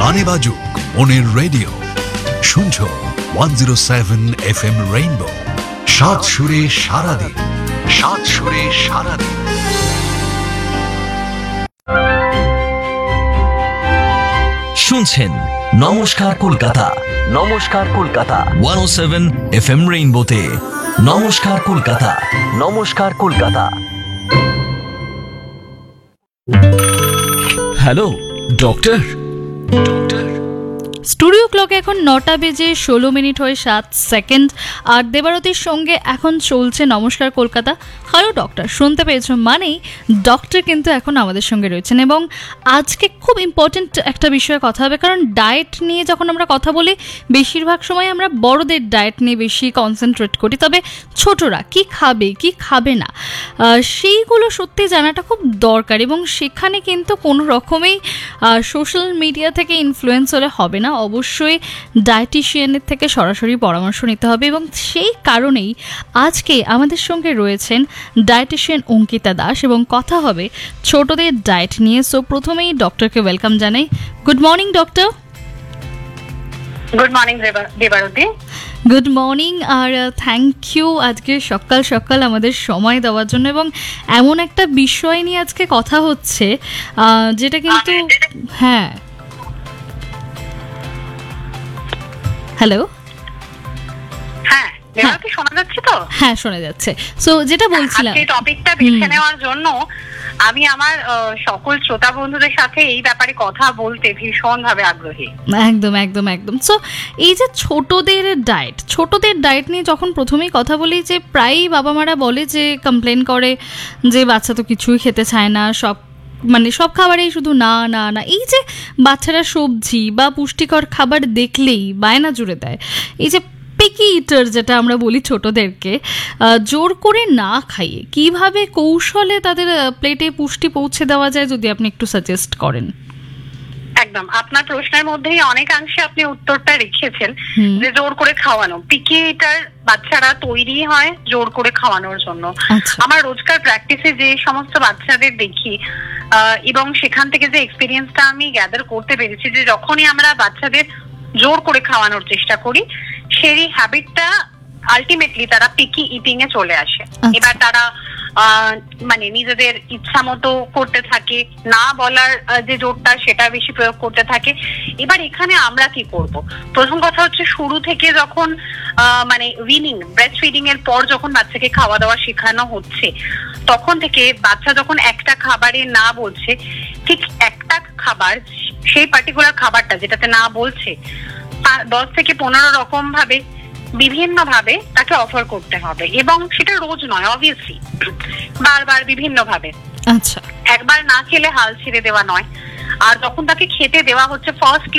গানে বাজুক মনের রেডিও, শুনছো 107 FM রেইনবো। সাত সুরে সারাদিন, সাত সুরে সারাদিন। শুনছেন নমস্কার কলকাতা, নমস্কার কলকাতা 107 FM রেইনবোতে। নমস্কার কলকাতা, নমস্কার কলকাতা। Hello doctor. স্টুডিও ক্লকে এখন 9টা বেজে 16 মিনিট হয়ে 7 সেকেন্ড। আর দেবারতীর সঙ্গে এখন চলছে নমস্কার কলকাতা। হ্যালো ডক্টর শুনতে পেয়েছো, মানেই ডক্টর কিন্তু এখন আমাদের সঙ্গে রয়েছেন। এবং আজকে খুব ইম্পর্টেন্ট একটা বিষয়ে কথা হবে, কারণ ডায়েট নিয়ে যখন আমরা কথা বলি বেশিরভাগ সময় আমরা বড়দের ডায়েট নিয়ে বেশি কনসেন্ট্রেট করি, তবে ছোটরা কি খাবে কি খাবে না সেইগুলো সত্যি জানাটা খুব দরকার। এবং সেখানে কিন্তু কোনো রকমেই সোশ্যাল মিডিয়া থেকে ইনফ্লুয়েন্স হলে হবে না, অবশ্যই ডায়েটিশিয়ানের থেকে সরাসরি পরামর্শ নিতে হবে। এবং সেই কারণেই আজকে আমাদের সঙ্গে রয়েছেন ডায়েটিশিয়ান অঙ্কিতা দাস এবং কথা হবে ছোটদের ডায়েট নিয়ে। সো প্রথমেই ডক্টরকে ওয়েলকাম জানাই। Good morning doctor. Good morning Debarati. Good morning. R thank you আজকে সকাল সকাল আমাদের সময় দেওয়ার জন্য। এবং এমন একটা বিষয় নিয়ে আজকে কথা হচ্ছে যেটা কিন্তু হ্যাঁ হ্যালো শোনা যাচ্ছে তো? হ্যাঁ শোনা যাচ্ছে। সো যেটা বলছিলাম, এই টপিকটা বেছে নেওয়ার জন্য আমি আমার সকল শ্রোতা বন্ধুদের সাথে এই ব্যাপারে কথা বলতে ভীষণভাবে আগ্রহী। একদম একদম একদম। সো এই যে ছোটদের ডায়েট নিয়ে যখন প্রথমেই কথা বলি, যে প্রায়ই বাবা মারা বলে যে কমপ্লেন করে যে বাচ্চা তো কিছুই খেতে চায় না, সব খাবারেই শুধু না না না। এই যে বাচ্চারা সবজি বা পুষ্টিকর খাবার দেখলেই বায়না জুড়ে দেয়, এই যে পিকি ইটার যেটা আমরা বলি ছোটদেরকে, জোর করে না খাইয়ে কিভাবে কৌশলে তাদের প্লেটে পুষ্টি পৌঁছে দেওয়া যায়, যদি আপনি একটু সাজেস্ট করেন। একদম, আপনার প্রশ্নের মধ্যেই অনেকাংশে আপনি উত্তরটা রেখেছেন যে জোর করে খাওয়ানো। পিকি ইটার বাচ্চারা তৈরি হয় জোর করে খাওয়ানোর জন্য। আমার রোজকার প্র্যাকটিসে যে সমস্ত বাচ্চাদের দেখি এবং সেখান থেকে যে এক্সপিরিয়েন্সটা আমি গ্যাদার করতে পেরেছি, যে যখনই আমরা বাচ্চাদের জোর করে খাওয়ানোর চেষ্টা করি, সেই হ্যাবিটটা আলটিমেটলি তারা পিকি ইটিং এ চলে আসে। এবার তারা নিজেদের ইচ্ছা মতো করতে থাকে, না বলার যে জোরটা সেটা বেশি প্রয়োগ করতে থাকে। এবার এখানে আমরা কি করব? প্রথম কথা হচ্ছে, শুরু থেকে যখন ব্রেস্ট ফিডিং এর পর যখন বাচ্চাকে খাওয়া দাওয়া শেখানো হচ্ছে, তখন থেকে বাচ্চা যখন একটা খাবারে না বলছে, ঠিক একটা খাবার, সেই পার্টিকুলার খাবারটা যেটাতে না বলছে, 10 থেকে 15 রকম ভাবে বিভিন্ন ভাবে তাকে অফার করতে হবে। এবং সেটা রোজ নয়, অবভিয়াসলি বারবার বিভিন্ন ভাবে। আচ্ছা, একবার না খেলে হাল ছেড়ে দেওয়া নয়। আর যখন তাকে খেতে দেওয়া হচ্ছে, ফার্স্ট